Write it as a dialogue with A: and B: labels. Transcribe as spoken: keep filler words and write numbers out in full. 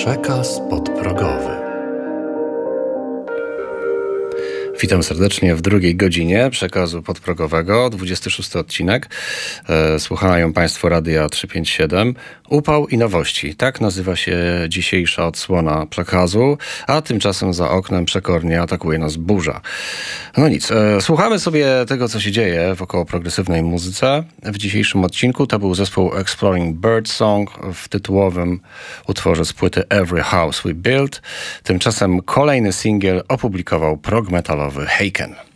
A: Przekaz podprogowy. Witam serdecznie w drugiej godzinie przekazu podprogowego, dwudziesty szósty odcinek. E, słuchają Państwo Radia trzysta pięćdziesiąt siedem. Upał i nowości. Tak nazywa się dzisiejsza odsłona przekazu, a tymczasem za oknem przekornie atakuje nas burza. No nic, e, słuchamy sobie tego, co się dzieje wokoło progresywnej muzyce. W dzisiejszym odcinku to był zespół Exploring Birdsong w tytułowym utworze z płyty Every House We Built. Tymczasem kolejny singiel opublikował prog metalowy Haken.